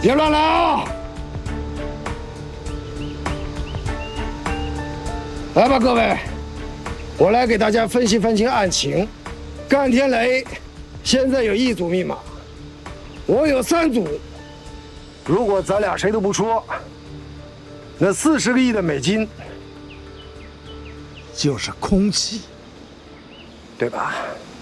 别乱来啊！来吧，各位，我来给大家分析分析案情。干天雷现在有1组密码，我有3组。如果咱俩谁都不说，那40个亿的美金就是空气，对吧？